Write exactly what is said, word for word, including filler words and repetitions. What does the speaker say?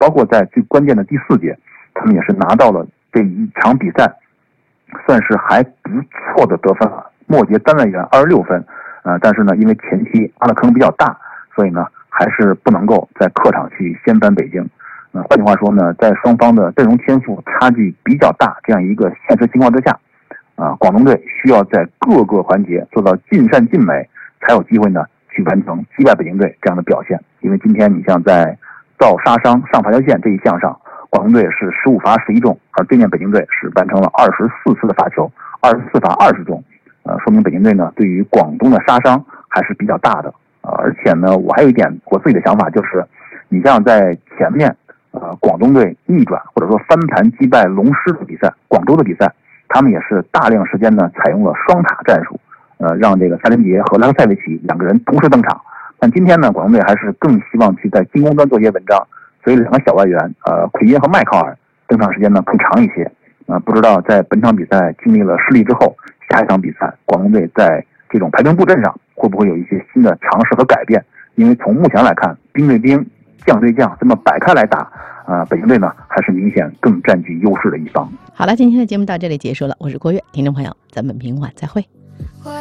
包括在最关键的第四节，他们也是拿到了这一场比赛算是还不错的得分了，末节单位元二十六分，呃，但是呢，因为前期挖的坑比较大，所以呢，还是不能够在客场去掀翻北京。呃，换句话说呢，在双方的阵容天赋差距比较大这样一个现实情况之下，啊、呃，广东队需要在各个环节做到尽善尽美，才有机会呢去完成击败北京队这样的表现。因为今天你像在造杀伤上罚球线这一项上，广东队是十五罚十一中，而对面北京队是完成了二十四次的罚球，二十四罚二十中，呃，说明北京队呢对于广东的杀伤还是比较大的。呃，而且呢，我还有一点我自己的想法，就是你像在前面，呃，广东队逆转或者说翻盘击败龙狮的比赛，广州的比赛，他们也是大量时间呢采用了双塔战术，呃，让这个塞林杰和拉克塞维奇两个人同时登场。但今天呢，广东队还是更希望去在进攻端做一些文章，所以两个小外援，呃，奎因和麦考尔登场时间呢更长一些。呃，不知道在本场比赛经历了失利之后，下一场比赛广东队在这种排兵布阵上会不会有一些新的尝试和改变？因为从目前来看，兵对兵、将对将这么摆开来打，啊、呃，北京队呢还是明显更占据优势的一方。 好了，今天的节目到这里结束了，我是郭跃，听众朋友，咱们明晚再会。